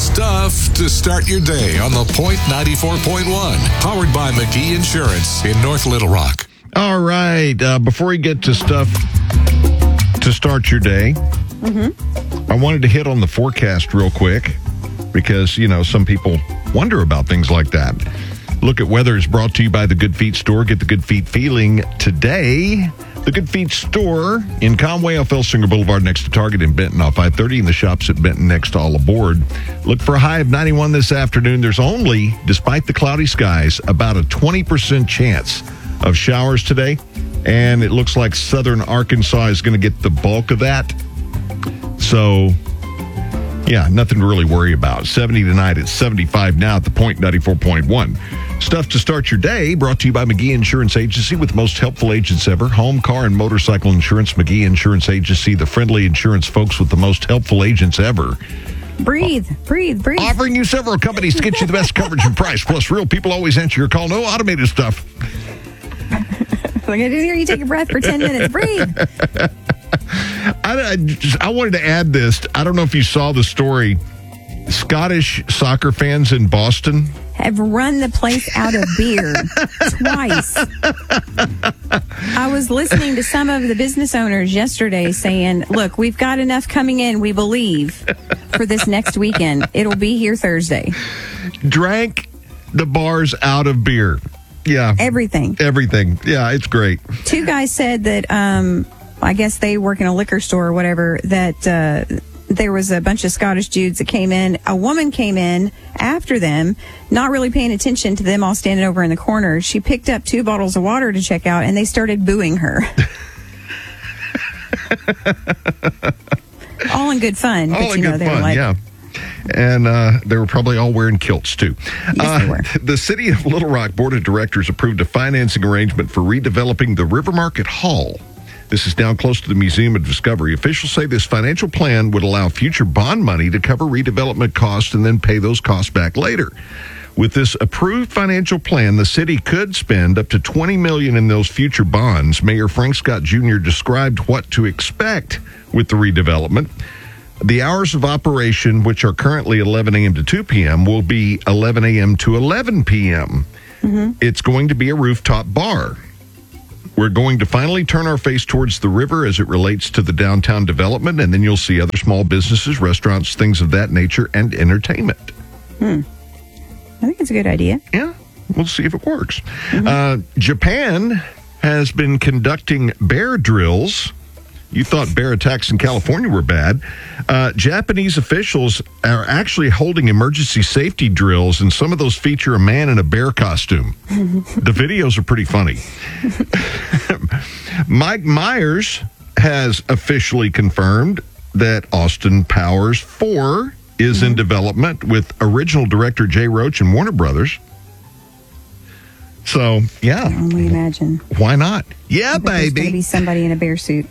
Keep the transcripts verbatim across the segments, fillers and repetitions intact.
Stuff to start your day on the Point ninety-four point one. Powered by McGee Insurance in North Little Rock. All right. Uh, before we get to stuff to start your day, mm-hmm. I wanted to hit on the forecast real quick because, you know, some people wonder about things like that. Look at Weather is brought to you by the Good Feet Store. Get the Good Feet feeling today. The Good Feet Store in Conway off Elsinger Boulevard next to Target in Benton off I thirty, and the shops at Benton next to All Aboard. Look for a high of ninety-one this afternoon. There's only, despite the cloudy skies, about a twenty percent chance of showers today, and it looks like southern Arkansas is going to get the bulk of that. So, yeah, nothing to really worry about. seventy tonight, it's seventy-five now at the Point ninety-four point one. Stuff to start your day, brought to you by McGee Insurance Agency with most helpful agents ever. Home, car, and motorcycle insurance. McGee Insurance Agency, the friendly insurance folks with the most helpful agents ever. Breathe, breathe, breathe. Offering you several companies to get you the best coverage and price. Plus, real people always answer your call. No automated stuff. We're going to hear you take a breath for ten minutes. Breathe. I, I, just, I wanted to add this. I don't know if you saw the story. Scottish soccer fans in Boston have run the place out of beer twice. I was listening to some of the business owners yesterday saying, look, we've got enough coming in, we believe, for this next weekend. It'll be here Thursday. Drank the bars out of beer. Yeah. Everything. Everything. Yeah, it's great. Two guys said that, um, I guess they work in a liquor store or whatever, that uh, there was a bunch of Scottish dudes that came in. A woman came in after them, not really paying attention to them all standing over in the corner. She picked up two bottles of water to check out, and they started booing her. All in good fun. All but, in you know, good they fun, were like, yeah. And uh, they were probably all wearing kilts, too. Yes, uh, they were. The City of Little Rock Board of Directors approved a financing arrangement for redeveloping the River Market Hall. This is down close to the Museum of Discovery. Officials say this financial plan would allow future bond money to cover redevelopment costs and then pay those costs back later. With this approved financial plan, the city could spend up to twenty million dollars in those future bonds. Mayor Frank Scott Junior described what to expect with the redevelopment. The hours of operation, which are currently eleven a.m. to two p.m., will be eleven a.m. to eleven p.m. Mm-hmm. It's going to be a rooftop bar. We're going to finally turn our face towards the river as it relates to the downtown development, and then you'll see other small businesses, restaurants, things of that nature, and entertainment. Hmm. I think it's a good idea. Yeah, we'll see if it works. Mm-hmm. Uh, Japan has been conducting bear drills. You thought bear attacks in California were bad. Uh, Japanese officials are actually holding emergency safety drills, and some of those feature a man in a bear costume. The videos are pretty funny. Mike Myers has officially confirmed that Austin Powers four is mm-hmm. in development with original director Jay Roach and Warner Brothers. So, yeah. I can only imagine. Why not? Yeah, baby. There's going to be somebody in a bear suit.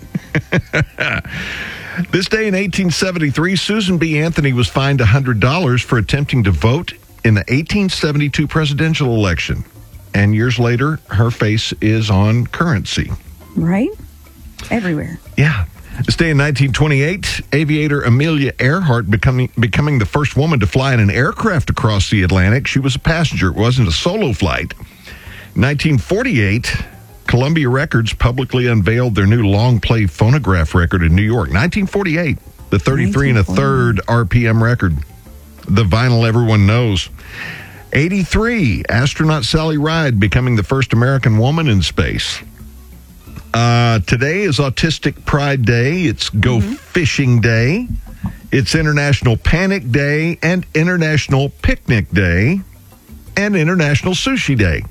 This day in eighteen seventy-three, Susan B. Anthony was fined one hundred dollars for attempting to vote in the eighteen seventy-two presidential election. And years later, her face is on currency. Right? Everywhere. Yeah. This day in nineteen twenty-eight, aviator Amelia Earhart becoming becoming the first woman to fly in an aircraft across the Atlantic. She was a passenger. It wasn't a solo flight. nineteen forty-eight, Columbia Records publicly unveiled their new long-play phonograph record in New York. nineteen forty-eight, the thirty-three and a third R P M record. The vinyl everyone knows. eighty-three, astronaut Sally Ride becoming the first American woman in space. Uh, today is Autistic Pride Day. It's Go mm-hmm. Fishing Day. It's International Panic Day and International Picnic Day and International Sushi Day.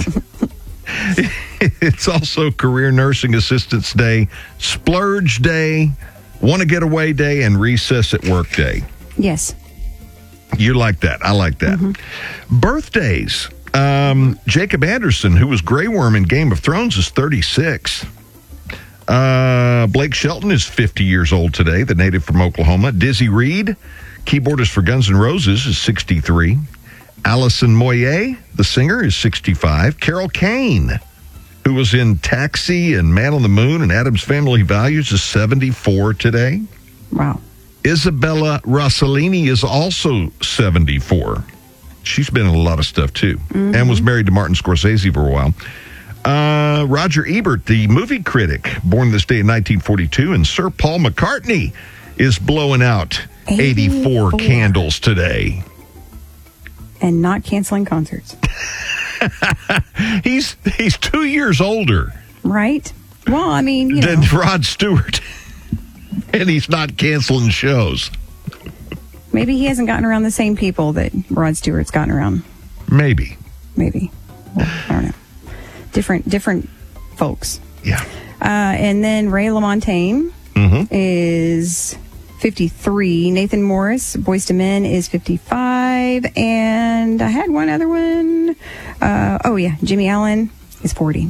It's also Career Nursing Assistance Day, Splurge Day, Want to Get Away Day, and Recess at Work Day. Yes. You like that. I like that. Mm-hmm. Birthdays. Um, Jacob Anderson, who was Grey Worm in Game of Thrones, is thirty-six. Uh, Blake Shelton is fifty years old today, the native from Oklahoma. Dizzy Reed, keyboardist for Guns N' Roses, is sixty-three. Alison Moyet, the singer, is sixty-five. Carol Kane, who was in Taxi and Man on the Moon and Addams Family Values, is seventy-four today. Wow. Isabella Rossellini is also seventy-four. She's been in a lot of stuff, too, mm-hmm. and was married to Martin Scorsese for a while. Uh, Roger Ebert, the movie critic, born this day in nineteen forty-two, and Sir Paul McCartney is blowing out eighty-four, eighty-four candles today. And not canceling concerts. he's he's two years older. Right? Well, I mean, you than know. Rod Stewart. And he's not canceling shows. Maybe he hasn't gotten around the same people that Rod Stewart's gotten around. Maybe. Maybe. Well, I don't know. Different different folks. Yeah. Uh, and then Ray LaMontagne mm-hmm. is fifty-three. Nathan Morris, Boyz two Men, is fifty-five. And I had one other one. Uh, oh, yeah. Jimmy Allen is forty.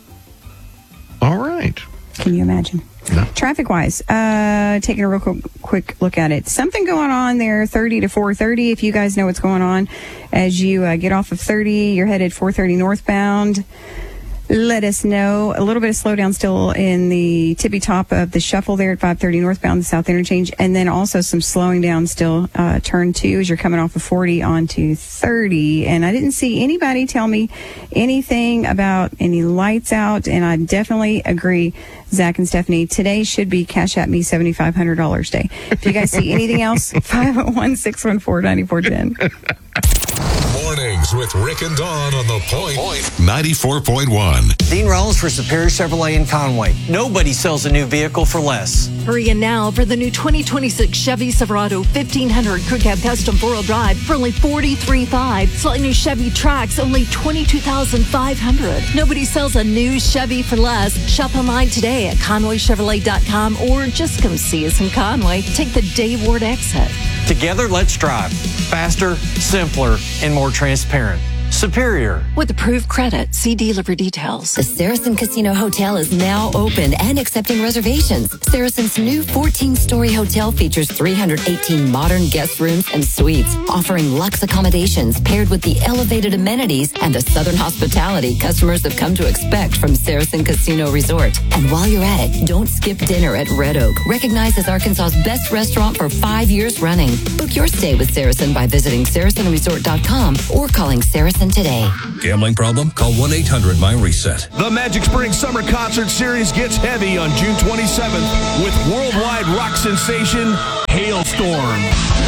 All right. Can you imagine? No. Traffic-wise, uh, taking a real quick, quick look at it. Something going on there, thirty to four thirty. If you guys know what's going on as you uh, get off of thirty, you're headed four thirty northbound. Let us know. A little bit of slowdown still in the tippy top of the shuffle there at five thirty northbound, the South Interchange. And then also some slowing down still, uh, turn two as you're coming off of forty onto thirty. And I didn't see anybody tell me anything about any lights out. And I definitely agree, Zach and Stephanie, today should be Cash At Me seventy-five hundred dollars day. If you guys see anything else, five oh one, six one four, nine four one oh. Mornings with Rick and Dawn on the Point ninety-four point one. Dean Rollins for Superior Chevrolet in Conway. Nobody sells a new vehicle for less. Hurry in now for the new twenty twenty-six Chevy Silverado fifteen hundred Crew Cab Custom four-wheel drive for only forty-three thousand five hundred dollars. Slightly new Chevy Trax, only twenty-two thousand five hundred dollars. Nobody sells a new Chevy for less. Shop online today at conway chevrolet dot com or just come see us in Conway. Take the Dave Ward exit. Together, let's drive. Faster, simpler, and more transparent. Superior. With approved credit, see dealer for details. The Saracen Casino Hotel is now open and accepting reservations. Saracen's new fourteen-story hotel features three hundred eighteen modern guest rooms and suites, offering luxe accommodations paired with the elevated amenities and the southern hospitality customers have come to expect from Saracen Casino Resort. And while you're at it, don't skip dinner at Red Oak, recognized as Arkansas's best restaurant for five years running. Book your stay with Saracen by visiting saracen resort dot com or calling Saracen today. Gambling problem? Call one eight hundred my reset. The Magic Springs Summer Concert Series gets heavy on June twenty-seventh with worldwide rock sensation Hailstorm.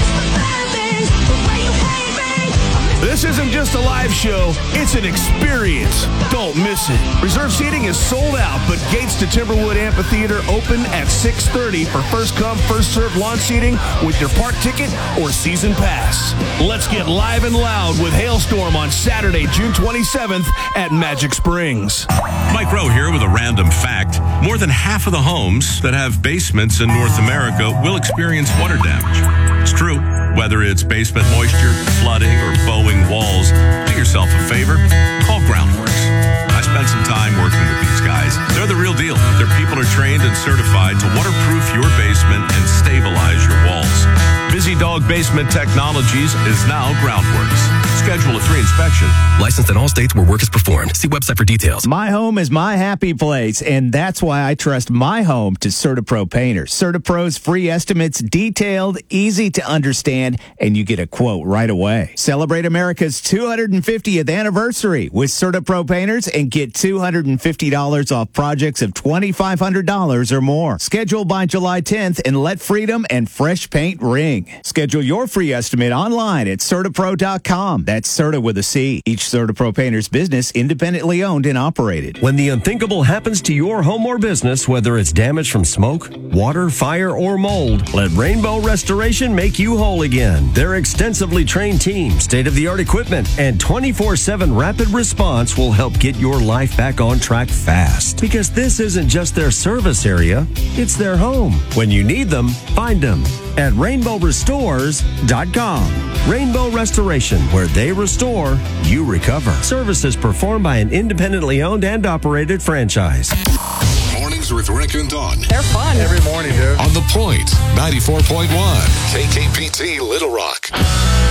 This isn't just a live show, it's an experience. Don't miss it. Reserve seating is sold out, but gates to Timberwood Amphitheater open at six thirty for first come, first served lawn seating with your park ticket or season pass. Let's get live and loud with Hailstorm on Saturday, June twenty-seventh at Magic Springs. Mike Rowe here with a random fact. More than half of the homes that have basements in North America will experience water damage. It's true. Whether it's basement moisture, flooding, or bowing walls, do yourself a favor. Call Groundworks. I spent some time working with these guys. They're the real deal. Their people are trained and certified to waterproof your basement and stabilize your walls. Busy Dog Basement Technologies is now Groundworks. Schedule a free inspection. Licensed in all states where work is performed. See website for details. My home is my happy place, and that's why I trust my home to CertaPro Painters. CertaPro's free estimates, detailed, easy to understand, and you get a quote right away. Celebrate America's two hundred fiftieth anniversary with CertaPro Painters and get two hundred fifty dollars off projects of twenty-five hundred dollars or more. Schedule by July tenth and let freedom and fresh paint ring. Schedule your free estimate online at CertaPro dot com. That's Certa with a C. Each CertaPro Painters business independently owned and operated. When the unthinkable happens to your home or business, whether it's damage from smoke, water, fire, or mold, let Rainbow Restoration make you whole again. Their extensively trained team, state-of-the-art equipment, and twenty-four seven rapid response will help get your life back on track fast. Because this isn't just their service area, it's their home. When you need them, find them at rainbow restores dot com. Rainbow Restoration, where they restore, you recover. Services performed by an independently owned and operated franchise. Mornings with Rick and Dawn. They're fun. Every morning, dude. On the Point ninety-four point one. K K P T Little Rock.